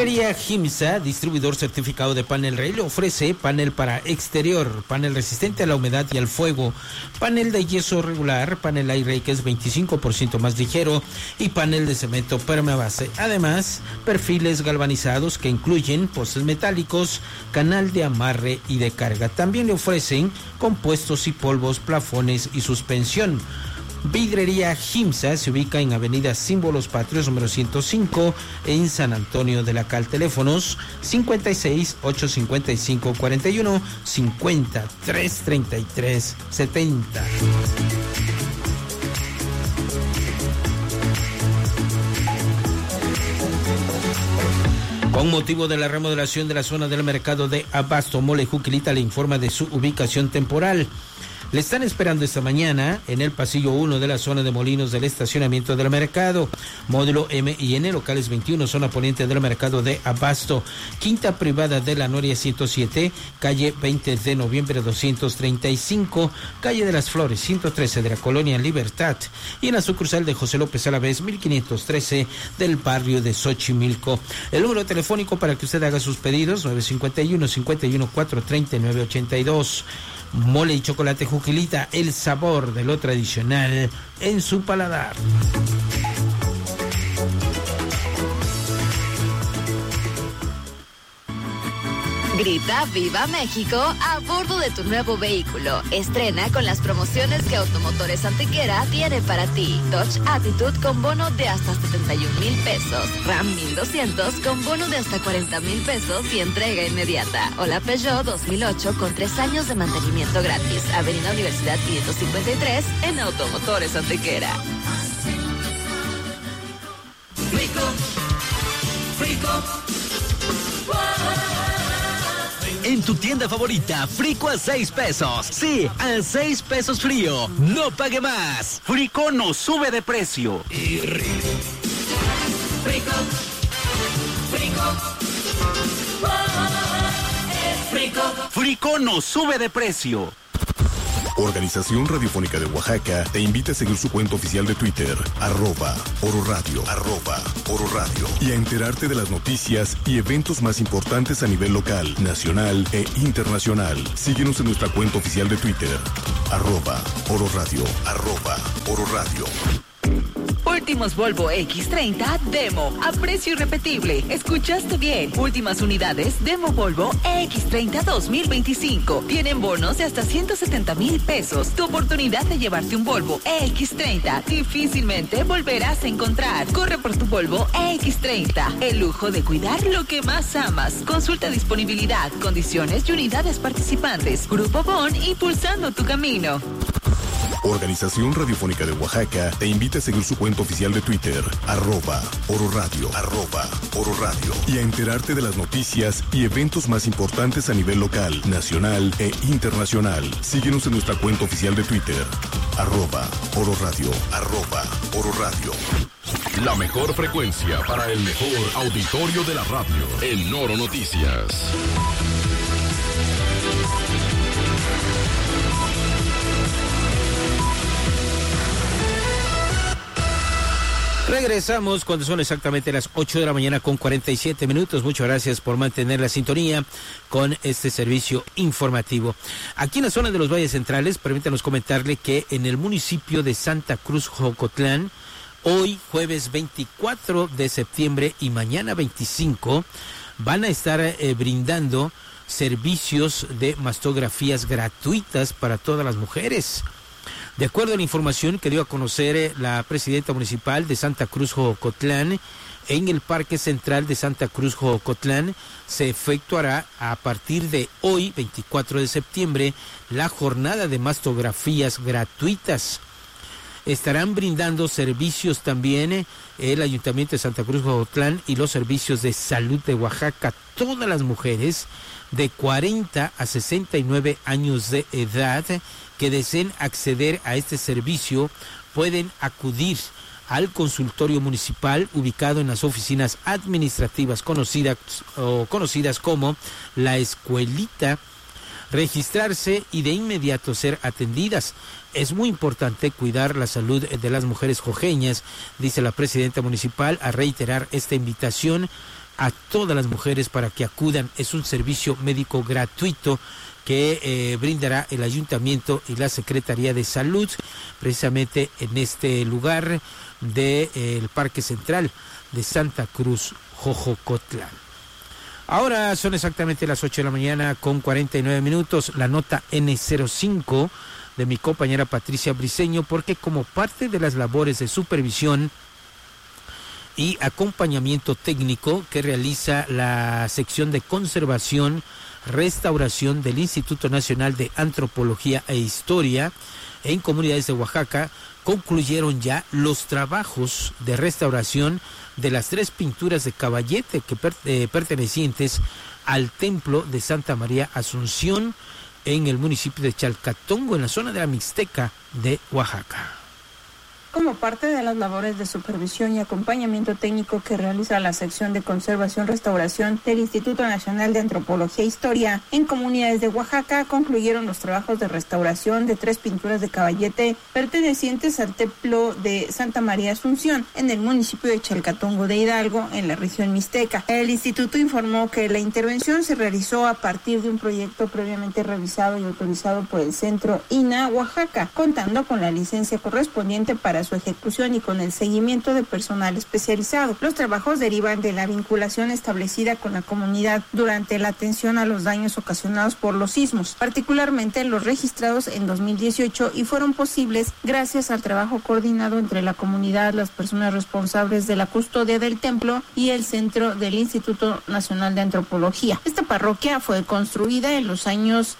Vidrería Gimsa, distribuidor certificado de panel Rey, le ofrece panel para exterior, panel resistente a la humedad y al fuego, panel de yeso regular, panel aire que es 25% más ligero y panel de cemento permabase. Además, perfiles galvanizados que incluyen postes metálicos, canal de amarre y de carga. También le ofrecen compuestos y polvos, plafones y suspensión. Vidrería Gimsa se ubica en Avenida Símbolos Patrios número 105 en San Antonio de la Cal. Teléfonos 56 855 41 50 333 70. Con motivo de la remodelación de la zona del mercado de Abasto, Mole Juquilita le informa de su ubicación temporal. Le están esperando esta mañana en el pasillo 1 de la zona de Molinos del estacionamiento del mercado, módulo M y N, locales 21, zona poniente del mercado de Abasto, quinta privada de la Noria 107, calle 20 de noviembre 235, calle de las Flores 113 de la colonia Libertad y en la sucursal de José López Alavés 1513 del barrio de Xochimilco. El número telefónico para que usted haga sus pedidos 951-514-3982. Mole y chocolate Juquilita, el sabor de lo tradicional en su paladar. Grita ¡Viva México! A bordo de tu nuevo vehículo. Estrena con las promociones que Automotores Antequera tiene para ti. Dodge Attitude con bono de hasta 71,000 pesos. Ram 1200 con bono de hasta 40,000 pesos y entrega inmediata. O la Peugeot 2008 con 3 años de mantenimiento gratis. Avenida Universidad 553 en Automotores Antequera. Frico, Frico. En tu tienda favorita, Frico a 6 pesos. Sí, a 6 pesos frío. No pague más. Frico no sube de precio. Y Frico, Frico. Frico. Frico no sube de precio. Organización Radiofónica de Oaxaca te invita a seguir su cuenta oficial de Twitter, @Oro Radio, y a enterarte de las noticias y eventos más importantes a nivel local, nacional e internacional. Síguenos en nuestra cuenta oficial de Twitter, @Oro Radio. Últimos Volvo X30 Demo a precio irrepetible. ¿Escuchaste bien? Últimas unidades Demo Volvo X30 2025. Tienen bonos de hasta 170,000 pesos. Tu oportunidad de llevarte un Volvo X30 difícilmente volverás a encontrar. Corre por tu Volvo X30. El lujo de cuidar lo que más amas. Consulta disponibilidad, condiciones y unidades participantes. Grupo Bon, impulsando tu camino. Organización Radiofónica de Oaxaca te invita a seguir su cuenta oficial de Twitter, @Oro Radio, y a enterarte de las noticias y eventos más importantes a nivel local, nacional e internacional. Síguenos en nuestra cuenta oficial de Twitter, @Oro Radio. La mejor frecuencia para el mejor auditorio de la radio, en Oro Noticias. Regresamos cuando son exactamente las 8 de la mañana con 47 minutos. Muchas gracias por mantener la sintonía con este servicio informativo. Aquí en la zona de los Valles Centrales, permítanos comentarle que en el municipio de Santa Cruz Jocotlán, hoy jueves 24 de septiembre y mañana 25, van a estar brindando servicios de mastografías gratuitas para todas las mujeres. De acuerdo a la información que dio a conocer la presidenta municipal de Santa Cruz Jocotlán, en el Parque Central de Santa Cruz Jocotlán se efectuará a partir de hoy, 24 de septiembre, la jornada de mastografías gratuitas. Estarán brindando servicios también el Ayuntamiento de Santa Cruz Jocotlán y los servicios de salud de Oaxaca. Todas las mujeres de 40 a 69 años de edad que deseen acceder a este servicio pueden acudir al consultorio municipal ubicado en las oficinas administrativas conocidas como La Escuelita, registrarse y de inmediato ser atendidas. Es muy importante cuidar la salud de las mujeres jojeñas, dice la presidenta municipal, a reiterar esta invitación a todas las mujeres para que acudan. Es un servicio médico gratuito que brindará el Ayuntamiento y la Secretaría de Salud, precisamente en este lugar del Parque Central de Santa Cruz, Jojocotlán. Ahora son exactamente las 8 de la mañana con 49 minutos, la nota N05 de mi compañera Patricia Briceño, porque como parte de las labores de supervisión y acompañamiento técnico que realiza la sección de conservación, restauración del Instituto Nacional de Antropología e Historia en comunidades de Oaxaca, concluyeron ya los trabajos de restauración de las 3 pinturas de caballete que pertenecientes al templo de Santa María Asunción en el municipio de Chalcatongo, en la zona de la Mixteca de Oaxaca. Como parte de las labores de supervisión y acompañamiento técnico que realiza la sección de conservación-restauración del Instituto Nacional de Antropología e Historia en comunidades de Oaxaca, concluyeron los trabajos de restauración de 3 pinturas de caballete pertenecientes al templo de Santa María Asunción en el municipio de Chalcatongo de Hidalgo, en la región Mixteca. El instituto informó que la intervención se realizó a partir de un proyecto previamente revisado y autorizado por el Centro INA Oaxaca, contando con la licencia correspondiente para su ejecución y con el seguimiento de personal especializado. Los trabajos derivan de la vinculación establecida con la comunidad durante la atención a los daños ocasionados por los sismos, particularmente los registrados en 2018, y fueron posibles gracias al trabajo coordinado entre la comunidad, las personas responsables de la custodia del templo y el centro del Instituto Nacional de Antropología. Esta parroquia fue construida en los años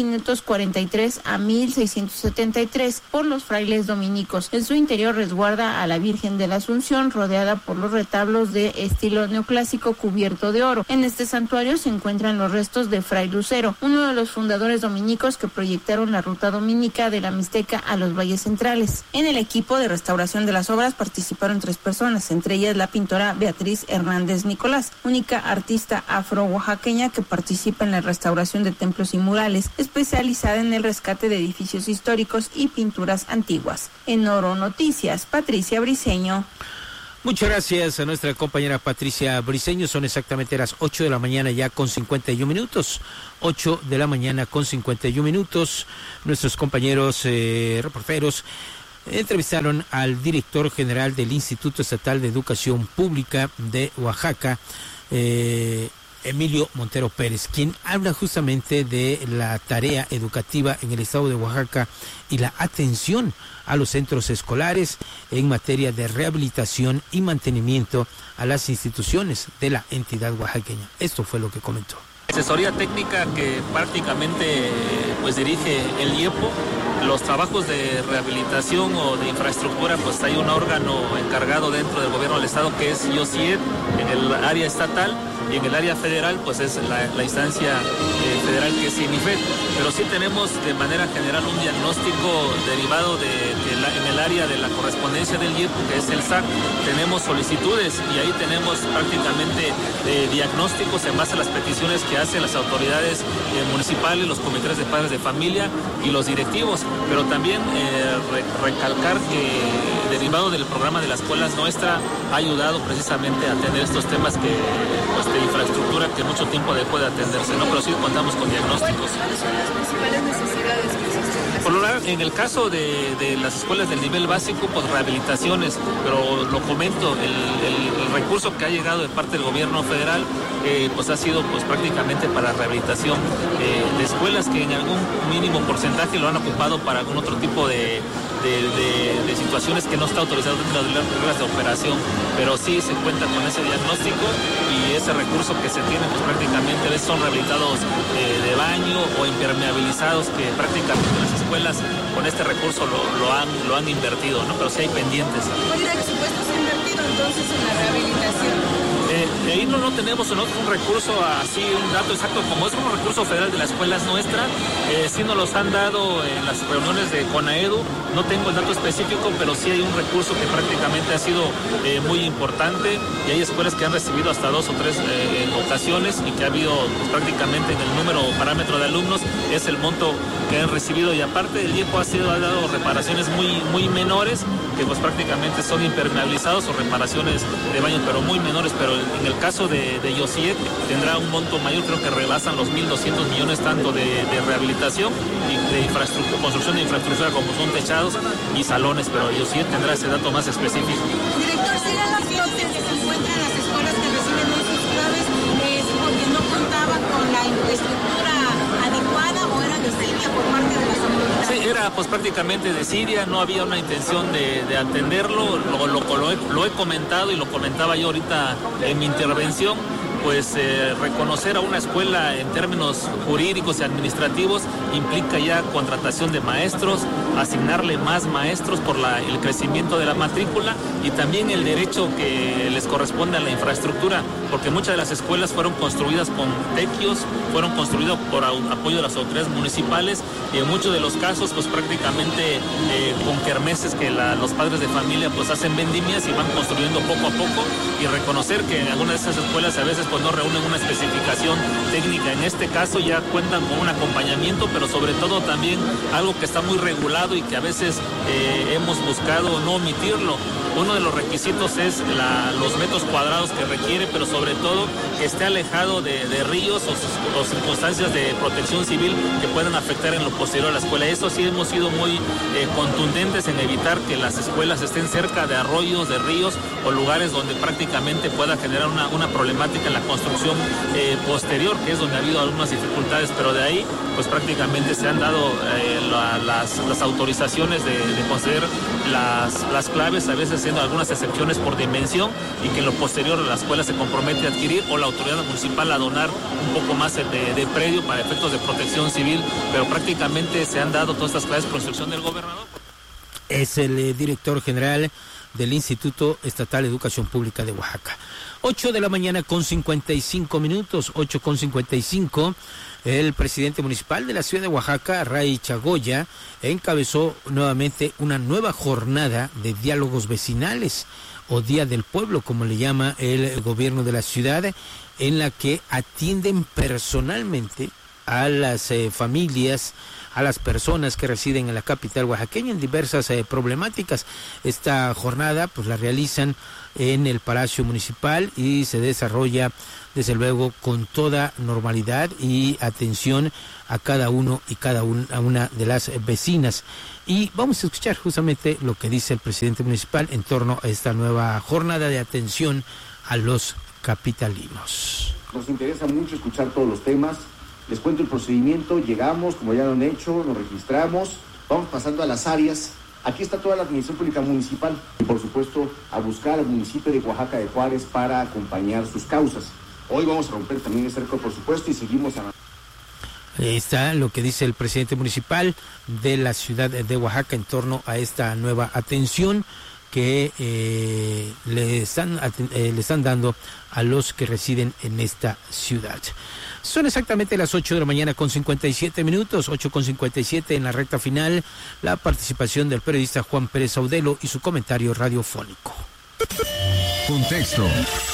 1543 a 1673 por los frailes dominicos. En su interior resguarda a la Virgen de la Asunción, rodeada por los retablos de estilo neoclásico cubierto de oro. En este santuario se encuentran los restos de Fray Lucero, uno de los fundadores dominicos que proyectaron la ruta dominica de la Mixteca a los valles centrales. En el equipo de restauración de las obras participaron 3 personas, entre ellas la pintora Beatriz Hernández Nicolás, única artista afro-oaxaqueña que participa en la restauración de templos y murales, especializada en el rescate de edificios históricos y pinturas antiguas. En Oro Noticias, Patricia Briceño. Muchas gracias a nuestra compañera Patricia Briceño. Son exactamente las 8 de la mañana ya con 51 minutos. 8 de la mañana con 51 minutos. Nuestros compañeros reporteros entrevistaron al director general del Instituto Estatal de Educación Pública de Oaxaca, Emilio Montero Pérez, quien habla justamente de la tarea educativa en el estado de Oaxaca y la atención a los centros escolares en materia de rehabilitación y mantenimiento a las instituciones de la entidad oaxaqueña. Esto fue lo que comentó. Asesoría técnica que prácticamente pues dirige el IEPO. Los trabajos de rehabilitación o de infraestructura, pues hay un órgano encargado dentro del gobierno del estado que es IOCIED en el área estatal, y en el área federal pues es la instancia federal que es INIFED. Pero sí tenemos de manera general un diagnóstico derivado en el área de la correspondencia del IEPO, que es el SAC. Tenemos solicitudes y ahí tenemos prácticamente diagnósticos en base a las peticiones que hacen las autoridades municipales, los comités de padres de familia y los directivos. Pero también recalcar que derivado del programa de las escuelas nuestra ha ayudado precisamente a atender estos temas que pues, de infraestructura que mucho tiempo dejó de atenderse, ¿no? Pero sí contamos con diagnósticos. ¿Cuáles son las principales necesidades que existen? Por lo general, en el caso de las escuelas del nivel básico, pues rehabilitaciones, pero lo comento, el recurso que ha llegado de parte del gobierno federal pues ha sido pues prácticamente para rehabilitación de escuelas que en algún mínimo porcentaje lo han ocupado para algún otro tipo de situaciones que no está autorizado dentro de las reglas de operación, pero sí se cuenta con ese diagnóstico y ese recurso que se tiene pues prácticamente son rehabilitados de baño o impermeabilizados, que prácticamente las escuelas con este recurso lo han invertido, ¿no? Pero sí hay pendientes. ¿Cuál presupuesto se ha invertido entonces en la rehabilitación? Ahí no tenemos nosotros un recurso así, un dato exacto, como es un recurso federal de las escuelas nuestras, sí nos los han dado en las reuniones de CONAEDU, no tengo el dato específico, pero sí hay un recurso que prácticamente ha sido muy importante, y hay escuelas que han recibido hasta 2 o 3 ocasiones, y que ha habido pues, prácticamente en el número o parámetro de alumnos, es el monto que han recibido, y aparte el IEPO ha dado reparaciones muy menores, que pues prácticamente son impermeabilizados o reparaciones de baño, pero muy menores, pero en el caso de Yosiet tendrá un monto mayor, creo que rebasan los 1.200 millones tanto de rehabilitación y de infraestructura, construcción de infraestructura como son techados y salones, pero Yosiet tendrá ese dato más específico. Director, ¿serán las dotes que se encuentran en las escuelas que reciben esos claves porque no contaban con la infraestructura adecuada o era desidia por parte de las autoridades? Sí, era pues prácticamente desidia, no había una intención de atenderlo, lo he comentado y lo comentaba yo ahorita en mi intervención. Pues reconocer a una escuela en términos jurídicos y administrativos implica ya contratación de maestros, asignarle más maestros por el crecimiento de la matrícula y también el derecho que les corresponde a la infraestructura, porque muchas de las escuelas fueron construidas con tequios, fueron construidas por apoyo de las autoridades municipales y en muchos de los casos pues prácticamente con kermeses que los padres de familia pues hacen vendimias y van construyendo poco a poco, y reconocer que en algunas de esas escuelas a veces pues no reúnen una especificación técnica. En este caso ya cuentan con un acompañamiento, pero sobre todo también algo que está muy regulado y que a veces hemos buscado no omitirlo. Uno de los requisitos es los metros cuadrados que requiere, pero sobre todo que esté alejado de ríos o circunstancias de protección civil que puedan afectar en lo posterior a la escuela. Eso sí hemos sido muy contundentes en evitar que las escuelas estén cerca de arroyos, de ríos o lugares donde prácticamente pueda generar una problemática en la construcción posterior, que es donde ha habido algunas dificultades, pero de ahí pues prácticamente se han dado las autorizaciones de conceder las claves, a veces haciendo algunas excepciones por dimensión, y que en lo posterior la escuela se compromete a adquirir o la autoridad municipal a donar un poco más de predio para efectos de protección civil, pero prácticamente se han dado todas estas claves por instrucción del gobernador. Es el director general del Instituto Estatal de Educación Pública de Oaxaca. 8 de la mañana con 55 minutos, 8:55. El presidente municipal de la ciudad de Oaxaca, Ray Chagoya, encabezó nuevamente una nueva jornada de diálogos vecinales o Día del Pueblo, como le llama el gobierno de la ciudad, en la que atienden personalmente a las familias, a las personas que residen en la capital oaxaqueña en diversas problemáticas. Esta jornada pues la realizan en el Palacio Municipal y se desarrolla desde luego con toda normalidad y atención a cada uno y cada una de las vecinas. Y vamos a escuchar justamente lo que dice el presidente municipal en torno a esta nueva jornada de atención a los capitalinos. Nos interesa mucho escuchar todos los temas. Les cuento el procedimiento, llegamos, como ya lo han hecho, nos registramos, vamos pasando a las áreas. Aquí está toda la administración pública municipal y por supuesto a buscar al municipio de Oaxaca de Juárez para acompañar sus causas. Hoy vamos a romper también el cerco, por supuesto, y seguimos a... Ahí está lo que dice el presidente municipal de la ciudad de Oaxaca en torno a esta nueva atención que le están dando a los que residen en esta ciudad. Son exactamente las 8 de la mañana con 57 minutos, 8:57 en la recta final, la participación del periodista Juan Pérez Audelo y su comentario radiofónico. Contexto.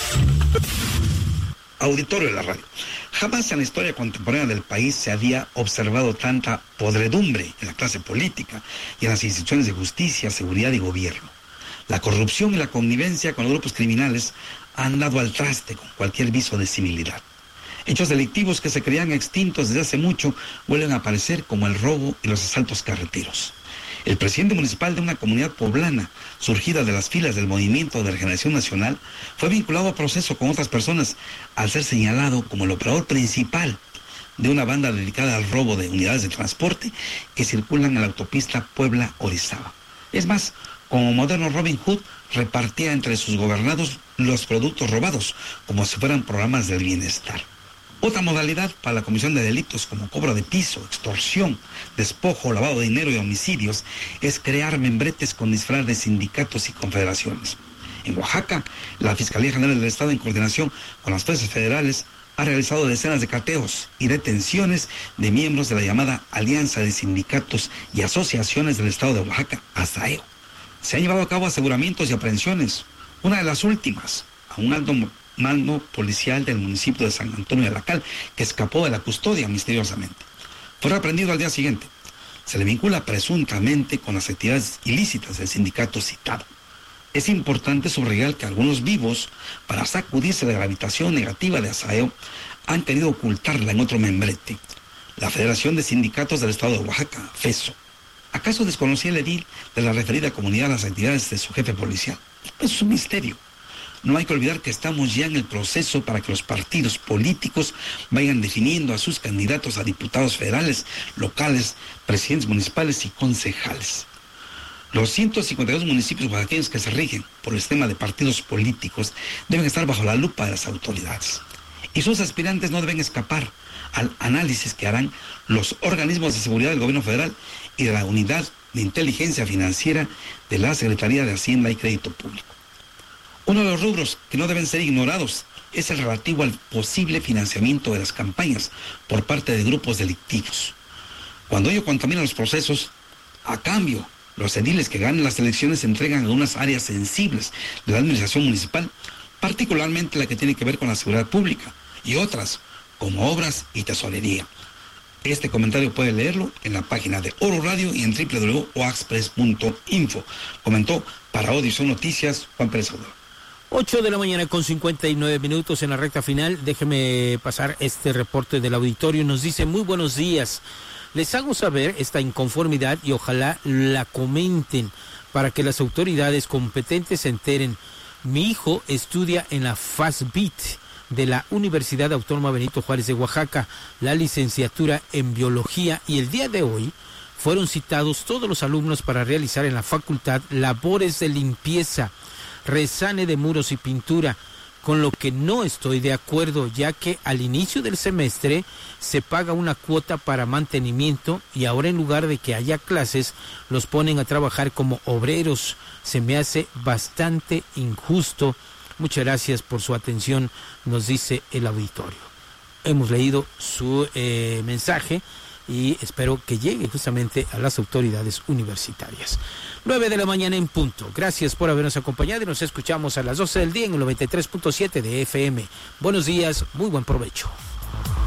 Auditorio de la radio. Jamás en la historia contemporánea del país se había observado tanta podredumbre en la clase política y en las instituciones de justicia, seguridad y gobierno. La corrupción y la connivencia con los grupos criminales han dado al traste con cualquier viso de civilidad. Hechos delictivos que se creían extintos desde hace mucho vuelven a aparecer, como el robo y los asaltos carreteros. El presidente municipal de una comunidad poblana, surgida de las filas del Movimiento de Regeneración Nacional, fue vinculado a proceso con otras personas al ser señalado como el operador principal de una banda dedicada al robo de unidades de transporte que circulan en la autopista Puebla-Orizaba. Es más, como moderno Robin Hood, repartía entre sus gobernados los productos robados, como si fueran programas del bienestar. Otra modalidad para la comisión de delitos como cobro de piso, extorsión, despojo, lavado de dinero y homicidios es crear membretes con disfraz de sindicatos y confederaciones. En Oaxaca, la Fiscalía General del Estado, en coordinación con las fuerzas federales, ha realizado decenas de cateos y detenciones de miembros de la llamada Alianza de Sindicatos y Asociaciones del Estado de Oaxaca, ASAEO. Se han llevado a cabo aseguramientos y aprehensiones. Una de las últimas, a un alto mando policial del municipio de San Antonio de la Cal, que escapó de la custodia misteriosamente. Fue reaprendido al día siguiente. Se le vincula presuntamente con las actividades ilícitas del sindicato citado. Es importante subrayar que algunos vivos, para sacudirse de la gravitación negativa de Aseo, han querido ocultarla en otro membrete, la Federación de Sindicatos del Estado de Oaxaca, FESO. ¿Acaso desconocía el edil de la referida comunidad las actividades de su jefe policial? Eso es un misterio. No hay que olvidar que estamos ya en el proceso para que los partidos políticos vayan definiendo a sus candidatos a diputados federales, locales, presidentes municipales y concejales. Los 152 municipios oaxaqueños que se rigen por el sistema de partidos políticos deben estar bajo la lupa de las autoridades. Y sus aspirantes no deben escapar al análisis que harán los organismos de seguridad del gobierno federal y de la Unidad de Inteligencia Financiera de la Secretaría de Hacienda y Crédito Público. Uno de los rubros que no deben ser ignorados es el relativo al posible financiamiento de las campañas por parte de grupos delictivos. Cuando ello contamina los procesos, a cambio, los ediles que ganen las elecciones se entregan a unas áreas sensibles de la administración municipal, particularmente la que tiene que ver con la seguridad pública, y otras, como obras y tesorería. Este comentario puede leerlo en la página de Oro Radio y en www.oaxpress.info. Comentó para Audición Noticias Juan Pérez Audor. 8 de la mañana con 59 minutos en la recta final. Déjeme pasar este reporte del auditorio. Nos dice: muy buenos días. Les hago saber esta inconformidad y ojalá la comenten para que las autoridades competentes se enteren. Mi hijo estudia en la FASBIT de la Universidad Autónoma Benito Juárez de Oaxaca, la licenciatura en Biología, y el día de hoy fueron citados todos los alumnos para realizar en la facultad labores de limpieza, resane de muros y pintura, con lo que no estoy de acuerdo, ya que al inicio del semestre se paga una cuota para mantenimiento y ahora en lugar de que haya clases los ponen a trabajar como obreros. Se me hace bastante injusto. Muchas gracias por su atención, nos dice el auditorio. Hemos leído su mensaje y espero que llegue justamente a las autoridades universitarias. 9 de la mañana en punto. Gracias por habernos acompañado y nos escuchamos a las 12 del día en el 93.7 de FM. Buenos días, muy buen provecho.